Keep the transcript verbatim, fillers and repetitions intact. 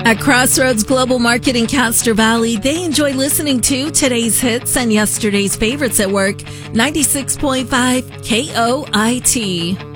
At Crossroads Global Market in Castro Valley, they enjoy listening to today's hits and yesterday's favorites at work. ninety-six point five K O I T.